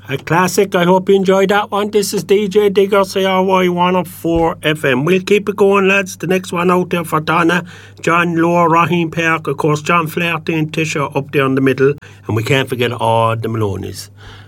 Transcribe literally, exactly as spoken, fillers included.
A classic. I hope you enjoyed that one. This is D J Digger, C R Y one oh four F M. We'll keep it going, lads. The next one out there for Donna, John Lowe, Raheem Park, of course, John Flaherty and Tisha up there in the middle. And we can't forget all the Maloney's.